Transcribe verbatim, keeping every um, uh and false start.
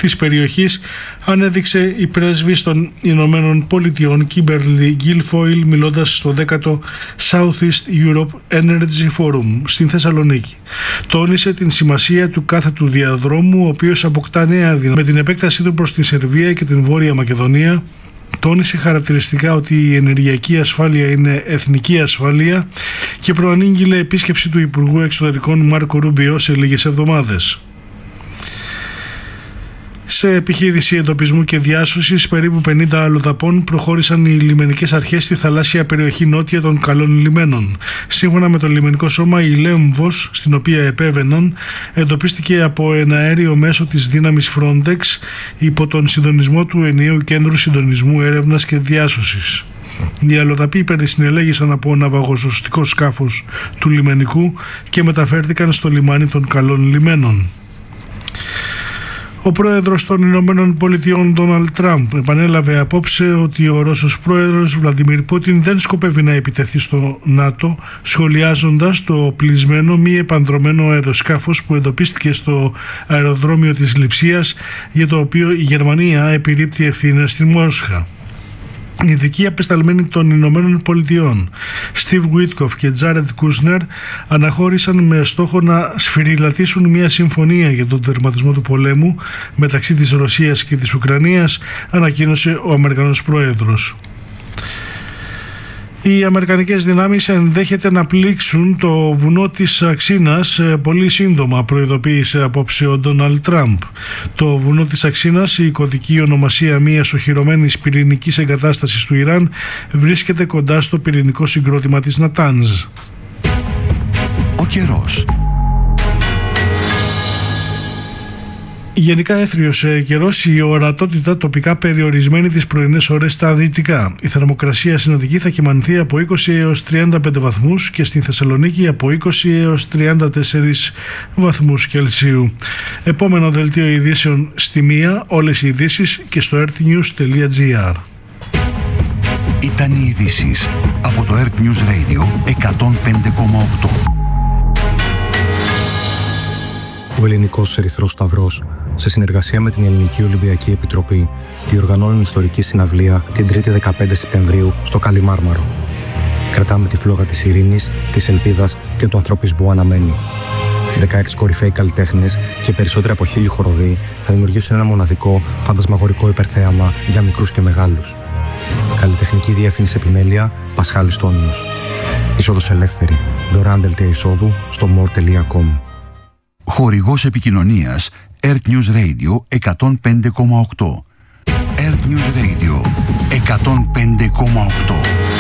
της περιοχής, ανέδειξε η πρέσβης των Ηνωμένων Πολιτειών Κίμπερλι Γκίλφοιλ, μιλώντας στο δέκατο Southeast Europe Energy Forum στην Θεσσαλονίκη. Τόνισε την σημασία του κάθετου διαδρόμου, ο οποίος αποκτά νέα δύναμη με την επέκτασή του προς τη Σερβία και την Βόρεια Μακεδονία. Τόνισε χαρακτηριστικά ότι η ενεργειακή ασφάλεια είναι εθνική ασφάλεια και προανήγγειλε επίσκεψη του Υπουργού Εξωτερικών Μάρκο Ρούμπιο σε λίγες εβδομάδες. Σε επιχείρηση εντοπισμού και διάσωσης, περίπου πενήντα αλλοδαπών προχώρησαν οι λιμενικές αρχές στη θαλάσσια περιοχή νότια των Καλών Λιμένων. Σύμφωνα με το λιμενικό σώμα, η Λέμβος, στην οποία επέβαιναν, εντοπίστηκε από ένα αέριο μέσο της δύναμης Frontex υπό τον συντονισμό του Ενιαίου Κέντρου Συντονισμού Έρευνας και Διάσωσης. Οι αλλοδαποί περισυνελέγησαν από ναυαγοσωστικό σκάφος του λιμενικού και μεταφέρθηκαν στο λιμάνι των Καλών Λιμένων. Ο πρόεδρος των Ηνωμένων Πολιτειών Ντόναλντ Τραμπ επανέλαβε απόψε ότι ο Ρώσος πρόεδρος Βλαντιμίρ Πούτιν δεν σκοπεύει να επιτεθεί στο ΝΑΤΟ, σχολιάζοντας το πλεισμένο μη επανδρωμένο αεροσκάφος που εντοπίστηκε στο αεροδρόμιο της Λειψίας, για το οποίο η Γερμανία επιρρίπτει ευθύνες στη Μόσχα. Οι ειδικοί απεσταλμένοι των Ηνωμένων Πολιτειών Στίβ Γουίτκοφ και Τζάρετ Κούσνερ αναχώρησαν με στόχο να σφυριλατήσουν μια συμφωνία για τον τερματισμό του πολέμου μεταξύ της Ρωσίας και της Ουκρανίας, ανακοίνωσε ο Αμερικανός Πρόεδρος. Οι αμερικανικές δυνάμεις ενδέχεται να πλήξουν το βουνό της Αξίνας πολύ σύντομα, προειδοποίησε απόψε ο Ντόναλντ Τραμπ. Το βουνό της Αξίνας, η κωδική ονομασία μιας οχυρωμένης πυρηνικής εγκατάστασης του Ιράν, βρίσκεται κοντά στο πυρηνικό συγκρότημα της Νατάνζ. Ο καιρός. Γενικά έθριος καιρός, η ορατότητα τοπικά περιορισμένη τις πρωινές ώρες στα δυτικά. Η θερμοκρασία συναντική θα κυμανθεί από είκοσι έως τριάντα πέντε βαθμούς και στην Θεσσαλονίκη από είκοσι έως τριάντα τέσσερις βαθμούς Κελσίου. Επόμενο δελτίο ειδήσεων στη μία, όλες οι ειδήσεις και στο earthnews τελεία gr. Ήταν οι ειδήσεις από το Earth News Radio εκατόν πέντε κόμμα οκτώ. Ο Ελληνικός Ερυθρός Σταυρός, σε συνεργασία με την Ελληνική Ολυμπιακή Επιτροπή, διοργανώνουν ιστορική συναυλία την Τρίτη δεκαπέντε Σεπτεμβρίου στο Καλιμάρμαρο. Κρατάμε τη φλόγα της ειρήνης, της ελπίδας και του ανθρωπισμού αναμένει. δεκαέξι κορυφαίοι καλλιτέχνες και περισσότεροι από χίλιοι χοροδοί θα δημιουργήσουν ένα μοναδικό, φαντασμαγορικό υπερθέαμα για μικρούς και μεγάλους. Καλλιτεχνική διεύθυνση επιμέλεια Πασχάλης Τόνιος. Είσοδος ελεύθερη. Δωρεάν δελτία εισόδου στο more τελεία com. Χορηγός επικοινωνίας Earth News Radio εκατόν πέντε κόμμα οκτώ. Earth News Radio εκατόν πέντε κόμμα οκτώ.